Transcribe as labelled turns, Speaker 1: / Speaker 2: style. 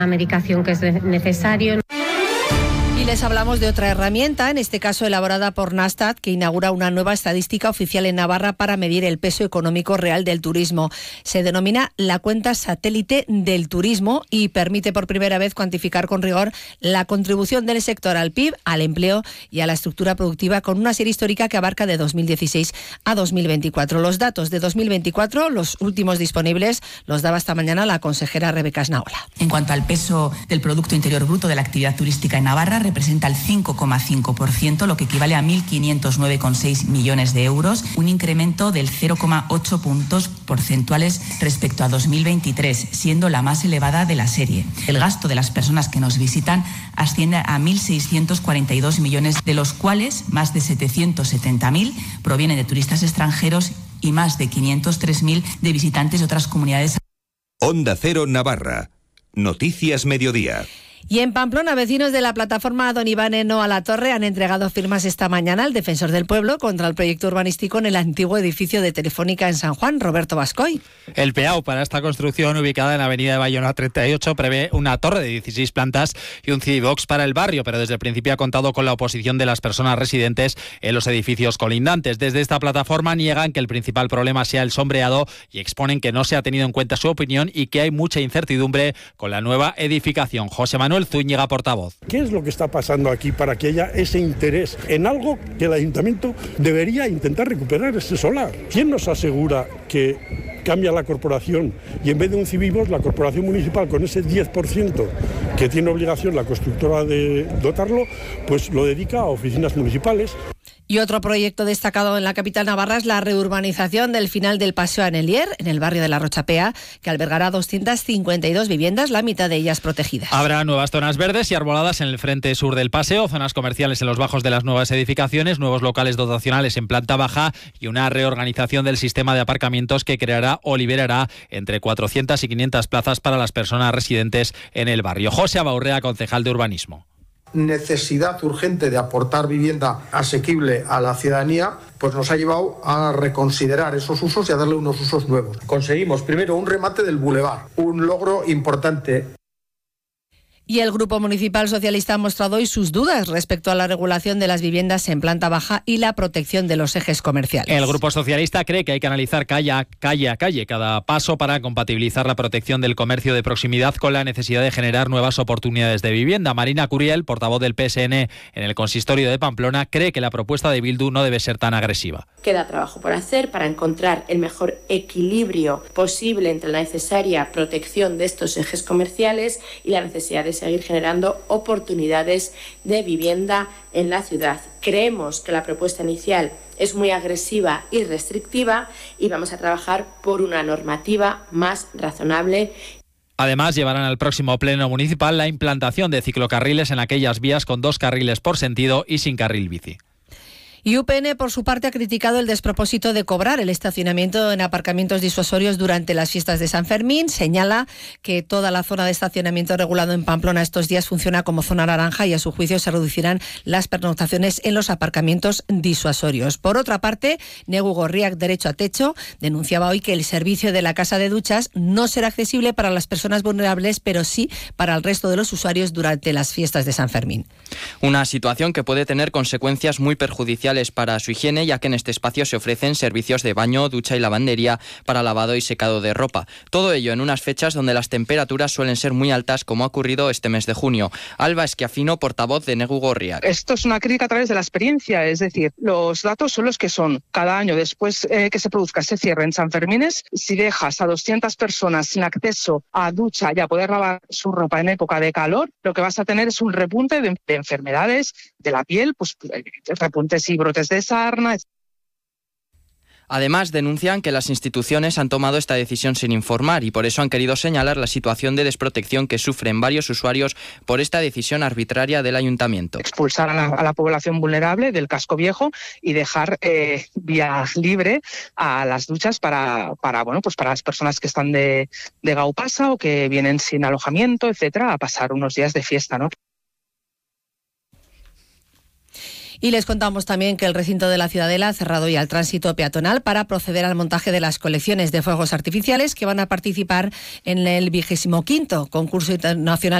Speaker 1: La medicación que es necesario.
Speaker 2: Y les hablamos de otra herramienta, en este caso elaborada por Nastat, que inaugura una nueva estadística oficial en Navarra para medir el peso económico real del turismo. Se denomina la cuenta satélite del turismo y permite por primera vez cuantificar con rigor la contribución del sector al PIB, al empleo y a la estructura productiva con una serie histórica que abarca de 2016 a 2024. Los datos de 2024, los últimos disponibles, los daba esta mañana la consejera Rebeca Esnaola.
Speaker 3: En cuanto al peso del Producto Interior Bruto de la actividad turística en Navarra, representa el 5,5%, lo que equivale a 1.509,6 millones de euros, un incremento del 0,8 puntos porcentuales respecto a 2023, siendo la más elevada de la serie. El gasto de las personas que nos visitan asciende a 1.642 millones, de los cuales más de 770.000 provienen de turistas extranjeros y más de 503.000 de visitantes de otras comunidades.
Speaker 4: Onda Cero Navarra. Noticias Mediodía.
Speaker 2: Y en Pamplona, vecinos de la plataforma Don Iván No a la Torre han entregado firmas esta mañana al defensor del pueblo contra el proyecto urbanístico en el antiguo edificio de Telefónica en San Juan, Roberto Bascoy.
Speaker 5: El PEAU para esta construcción, ubicada en la avenida de Bayona 38, prevé una torre de 16 plantas y un CityBox para el barrio, pero desde el principio ha contado con la oposición de las personas residentes en los edificios colindantes. Desde esta plataforma niegan que el principal problema sea el sombreado y exponen que no se ha tenido en cuenta su opinión y que hay mucha incertidumbre con la nueva edificación. José Manuel Zúñiga, portavoz.
Speaker 6: ¿Qué es lo que está pasando aquí para que haya ese interés en algo que el ayuntamiento debería intentar recuperar, este solar? ¿Quién nos asegura que cambia la corporación y en vez de un CityBox, la corporación municipal con ese 10% que tiene obligación la constructora de dotarlo, pues lo dedica a oficinas municipales?
Speaker 2: Y otro proyecto destacado en la capital navarra es la reurbanización del final del Paseo Anelier, en el barrio de la Rochapea, que albergará 252 viviendas, la mitad de ellas protegidas.
Speaker 5: Habrá nuevas zonas verdes y arboladas en el frente sur del paseo, zonas comerciales en los bajos de las nuevas edificaciones, nuevos locales dotacionales en planta baja y una reorganización del sistema de aparcamientos que creará o liberará entre 400 y 500 plazas para las personas residentes en el barrio. José Abaurrea, concejal de urbanismo.
Speaker 7: Necesidad urgente de aportar vivienda asequible a la ciudadanía, pues nos ha llevado a reconsiderar esos usos y a darle unos usos nuevos. Conseguimos primero un remate del bulevar, un logro importante.
Speaker 2: Y el Grupo Municipal Socialista ha mostrado hoy sus dudas respecto a la regulación de las viviendas en planta baja y la protección de los ejes comerciales.
Speaker 5: El Grupo Socialista cree que hay que analizar calle a calle cada paso para compatibilizar la protección del comercio de proximidad con la necesidad de generar nuevas oportunidades de vivienda. Marina Curiel, portavoz del PSN en el consistorio de Pamplona, cree que la propuesta de Bildu no debe ser tan agresiva.
Speaker 8: Queda trabajo por hacer para encontrar el mejor equilibrio posible entre la necesaria protección de estos ejes comerciales y la necesidad de seguir generando oportunidades de vivienda en la ciudad. Creemos que la propuesta inicial es muy agresiva y restrictiva y vamos a trabajar por una normativa más razonable.
Speaker 5: Además, llevarán al próximo pleno municipal la implantación de ciclocarriles en aquellas vías con 2 carriles por sentido y sin carril bici.
Speaker 2: Y UPN, por su parte, ha criticado el despropósito de cobrar el estacionamiento en aparcamientos disuasorios durante las fiestas de San Fermín. Señala que toda la zona de estacionamiento regulado en Pamplona estos días funciona como zona naranja y, a su juicio, se reducirán las pernoctaciones en los aparcamientos disuasorios. Por otra parte, Negu Gorriak, Derecho a Techo, denunciaba hoy que el servicio de la casa de duchas no será accesible para las personas vulnerables, pero sí para el resto de los usuarios durante las fiestas de San Fermín.
Speaker 9: Una situación que puede tener consecuencias muy perjudiciales para su higiene, ya que en este espacio se ofrecen servicios de baño, ducha y lavandería para lavado y secado de ropa. Todo ello en unas fechas donde las temperaturas suelen ser muy altas, como ha ocurrido este mes de junio. Alba Esquiafino, portavoz de Negu Gorriak.
Speaker 10: Esto es una crítica a través de la experiencia, es decir, los datos son los que son. Cada año después que se produzca ese cierre en San Fermines, si dejas a 200 personas sin acceso a ducha y a poder lavar su ropa en época de calor, lo que vas a tener es un repunte de enfermedades de la piel, pues repuntes y brotes de sarna.
Speaker 9: Además, denuncian que las instituciones han tomado esta decisión sin informar y por eso han querido señalar la situación de desprotección que sufren varios usuarios por esta decisión arbitraria del ayuntamiento.
Speaker 10: Expulsar a la población vulnerable del casco viejo y dejar vía libre a las duchas para las personas que están de Gaupasa o que vienen sin alojamiento, etcétera, a pasar unos días de fiesta, ¿no?
Speaker 2: Y les contamos también que el recinto de la Ciudadela ha cerrado ya el tránsito peatonal para proceder al montaje de las colecciones de fuegos artificiales que van a participar en el 25º concurso internacional